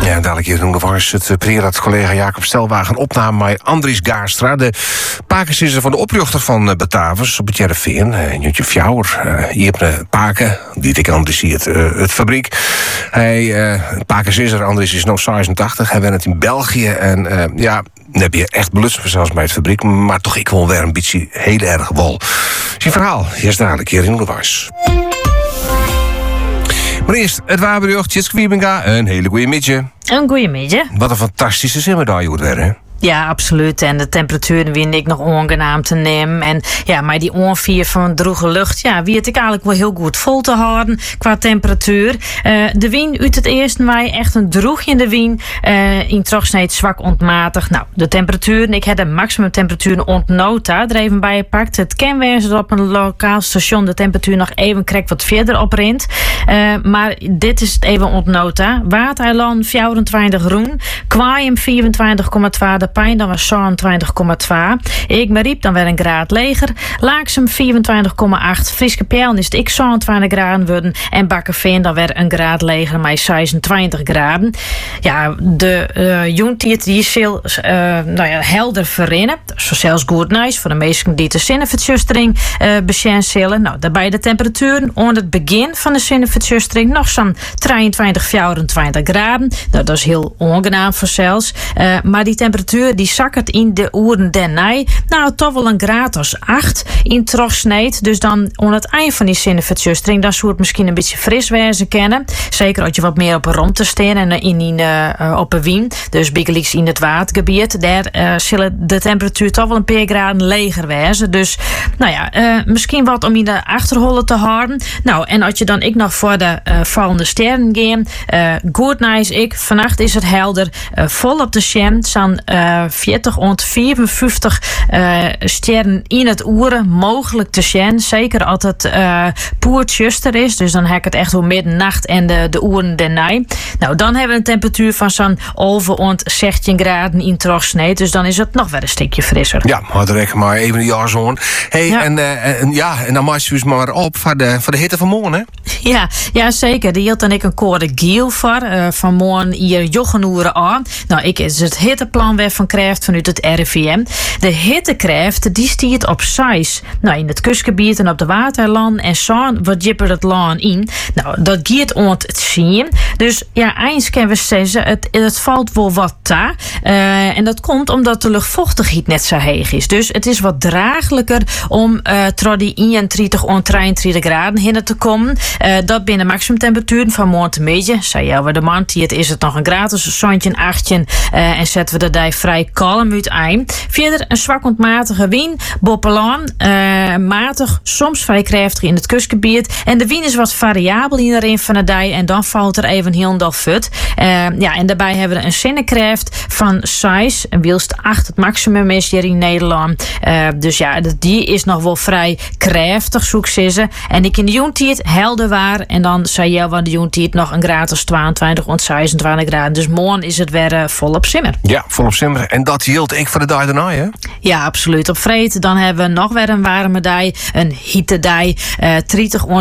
Ja, dadelijk hier doen we het prerat collega Jacob Stelwagen opname met Andries Gaarstra, de pakensisser van de oprichter van Batavus op het Jereveen, Jutje Fjouwer. Hier heb je Paken, die ik Andries hier het fabriek. Hij, pakensisser, Andries is nu 86, hij werkt in België en dan heb je echt belutst zelfs bij het fabriek, maar toch ik wil weer een beetje heel erg wol. Zijn verhaal, hier is dadelijk hier in Onderwijs. Maar eerst, het wapenbericht, Tjitske Wiebenga, een hele goede middag. Een goede middag. Wat een fantastische zin daar je weer, hè? Ja, absoluut. En de temperaturen vind ik nog ongenaam te nemen. En ja, maar die onvier van droge lucht, ja, wie het ik eigenlijk wel heel goed vol te houden qua temperatuur. De wind uit het eerste wij echt een droegje in de wind. In Trochsneed zwak ontmatigd. Nou, de temperatuur, ik heb de maximum temperatuur ontnota er even bij gepakt. Het kenwijzer op een lokaal station de temperatuur nog even krek wat verder oprint. Maar dit is het even ontnota. Watereiland 24 groen. Kwaaiem 24,2. Pijn dan was 27,2. Ik me riep dan weer een graad leger. Laaksem 24,8. Frieske Pijl is het ik 27 graden worden. En Bakkerveen dan weer een graad leger met 26 graden. Ja, de Joentiet die is heel helder verrennen. Zo zelfs goed nice voor de meesten die de zinnenvertjustering beschenstellen. Nou, daarbij de temperaturen onder het begin van de zinnenvertjustering nog zo'n 23, 24 graden. Nou, dat is heel ongenaam voor zelfs. Maar die temperatuur die zakkert in de oeren den nij. Nou, toch wel een graad als 8 in Trochsneed. Dus dan aan het eind van die zinnenvertjustering, dan zou het misschien een beetje fris wezen kennen. Zeker als je wat meer op een rond te staan en op een wien. Dus biggeliks in het watergebied. Daar zullen de temperatuur toch wel een paar graden leger wezen. Dus nou ja, misschien wat om in de achterholen te houden. Nou, en als je dan ik nog voor de vallende sterren gaat. Goed nice vannacht is het helder. Vol op de Sjem staan 40 ont 54 sterren in het oeren mogelijk te zien. Zeker als het poertjuster is. Dus dan heb ik het echt wel middernacht en de oeren daarna. Nou, dan hebben we een temperatuur van zo'n over ont 16 graden in Trochsneed. Dus dan is het nog wel een stukje frisser. Ja, maar maar even de jaarzon. Hey, ja. En dan maak je dus maar op voor de hitte van morgen, hè? Ja, zeker. Die hield dan ik een code giel voor. Van morgen hier joggenoeren aan. Nou, ik is het hitteplan weer van krijgt vanuit het RIVM. De hittekrijft die stiert op 6. Nou, in het kustgebied en op de waterland en zo wat jipper het land in. Nou, dat gaat ont het zien. Dus ja, eens kunnen we zeggen, het valt wel wat ta. En dat komt omdat de luchtvochtigheid net zo heeg is. Dus het is wat draaglijker om tot die 31 of 33 graden heen te komen. Dat binnen maximumtemperaturen van morgen te midden. Zei ja, we de man het is het nog een graad, dus een zonnetje 8 en zetten we de dij vrij kalm uit eind. Verder een zwak ontmatige wind, boppelaan, matig, soms vrij krachtig in het kustgebied. En de wind is wat variabel in de rin van de dij en dan valt er even heel veel fut. En daarbij hebben we een zinnenkracht van 6, en wilst 8 het maximum is hier in Nederland. Dus ja, die is nog wel vrij krachtig, zoek ze. En ik in de Joentiet helder waar. En dan zei je van de Joentiet nog een graad als 22 en 26 graden. Dus morgen is het weer volop simmer. Ja, volop simmer. En dat hield ik voor de dag daarna, hè? Ja, absoluut. Op vreed dan hebben we nog weer een warme dij. Een hittedij. 30 en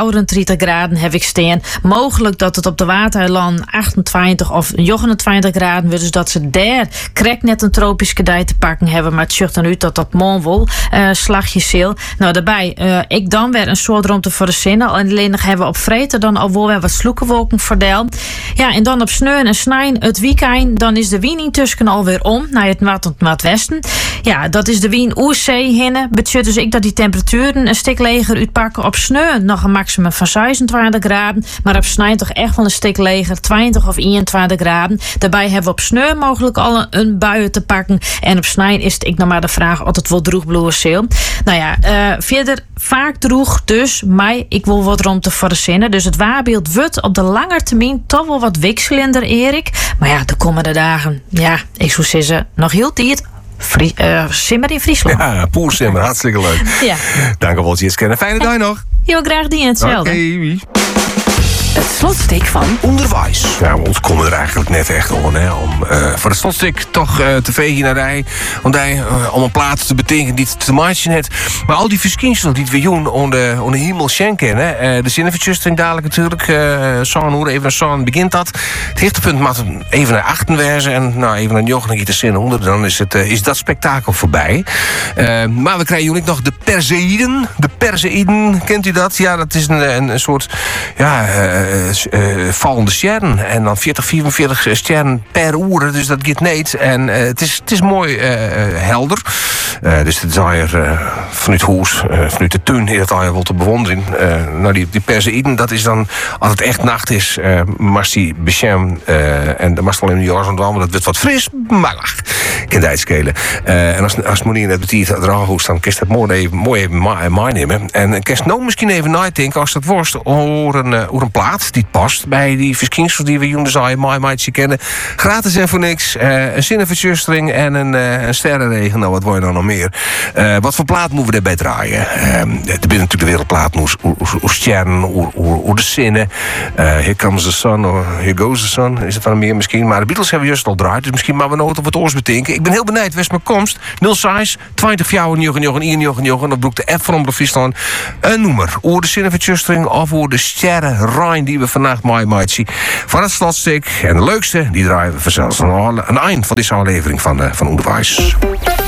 34 graden heb ik staan. Mogelijk dat het op de waterland 28 of 29 graden wordt. Dus dat ze daar krek net een tropische dij te pakken hebben. Maar het zucht dan uit dat dat morgen wel slagje zeel. Nou, daarbij ik dan weer een soort ruimte voor de zinnen. Alleen nog hebben we op vreed dan al wel weer wat sloekenwolken verdeeld. Ja, en dan op sneeuw en snijn het weekend. Dan is de wind intussen alweer om naar het noordwesten. Ja, dat is de wind oer zee hinnen. Betekent dus ik dat die temperaturen een stuk leger uitpakken. Op sneeuw nog een maximum van 26 graden. Maar op snij toch echt wel een stuk leger. 20 of 21 graden. Daarbij hebben we op sneeuw mogelijk al een bui te pakken. En op snij is het ik nog maar de vraag of het wel droeg zeel. Nou ja, verder vaak droeg dus. Maar ik wil wat ruimte voor de zinnen. Dus het waarbeeld wordt op de lange termijn toch wel wat wisselender, Erik. Maar ja, de komende dagen, ja, ik zou zeggen, nog heel tijd. Simmer in Friesland. Ja, poer simmer, hartstikke leuk. Ja. Dank wel, Jitske. Fijne dag nog. Heel graag die en hetzelfde. Oké. Het slotstuk van Onderwijs. Ja, ons komen er eigenlijk net echt om. Hè, om voor het slotstuk toch te vegen naar rij. Om een plaats te betekenen die het te maken heeft. Maar al die verschijnselen die we doen onder hemel schenken. De zinnenverjustering dadelijk natuurlijk. Even naar begint dat. Het hoogtepunt mag even naar achten wijzen. En even naar Jochen en de zin onder. Dan is dat spektakel voorbij. Maar we krijgen ook nog de Perseïden. De Perseïden, kent u dat? Ja, dat is een soort vallende sterren. En dan 40, 44 sterren per uur. Dus dat gaat niet. En het is mooi helder. Dus het is alweer vanuit huis, vanuit de tuin is het alweer wel te bewonderen. Die Perseïden, dat is dan, als het echt nacht is, mag die beschermen. En dan mag het wel in New York, want dat wordt wat fris. Maar ach, kan dat schelen. En als het niet net betiert draaghoes, dan kan je dat mooi even meenemen. En kan je nou misschien even nadenken, als dat worst, over een plaat die past bij die verschijnselen die we jongens al in kennen. Gratis en voor niks. Een zinnenverjustering en een sterrenregen. Nou, wat wil je dan nog meer? Wat voor plaat moeten we erbij draaien? Er bent natuurlijk de wereldplaat hoe sterren, hoe de zinnen. Here comes the sun, or here goes the sun. Is het dan meer misschien? Maar de Beatles hebben juist al draait, dus misschien maar we nooit op het oors bedenken. Ik ben heel benieuwd, west mijn komst. 06 20 jaar, Jochen, of broek de F van Omroep Friesland. Een noemer. Over de zinnenverjustering of over de sterrenrein die we vandaag maken. Van het slotstuk. En de leukste, die draaien we vanzelfs aan een eind van deze aflevering van Onderwijs.